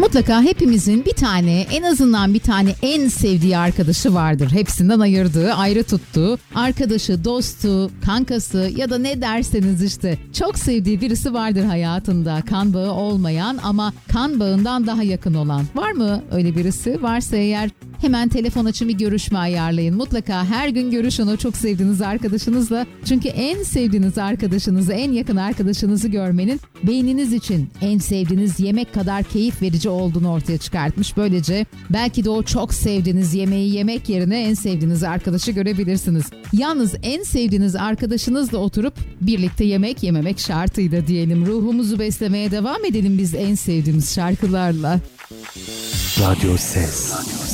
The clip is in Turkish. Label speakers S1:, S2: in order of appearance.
S1: Mutlaka hepimizin bir tane, en azından bir tane en sevdiği arkadaşı vardır. Hepsinden ayırdığı, ayrı tuttuğu, arkadaşı, dostu, kankası ya da ne derseniz işte çok sevdiği birisi vardır hayatında. Kan bağı olmayan ama kan bağından daha yakın olan. Var mı öyle birisi? Varsa eğer hemen telefon açın, bir görüşme ayarlayın. Mutlaka her gün görüşün o çok sevdiğiniz arkadaşınızla. Çünkü en sevdiğiniz arkadaşınızı, en yakın arkadaşınızı görmenin beyniniz için en sevdiğiniz yemek kadar keyif verici olduğunu ortaya çıkartmış. Böylece belki de o çok sevdiğiniz yemeği yemek yerine en sevdiğiniz arkadaşı görebilirsiniz. Yalnız en sevdiğiniz arkadaşınızla oturup birlikte yemek yememek şartıyla diyelim. Ruhumuzu beslemeye devam edelim biz en sevdiğimiz şarkılarla.
S2: Radyo Ses.